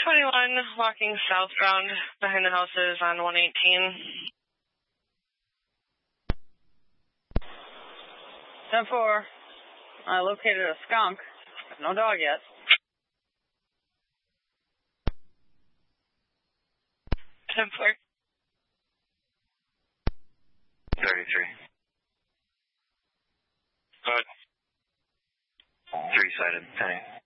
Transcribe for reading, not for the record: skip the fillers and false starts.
21, walking southbound behind the houses on 118. 10-4. I located a skunk, but no dog yet. 10-4. 33. Good. 3-sided, penny.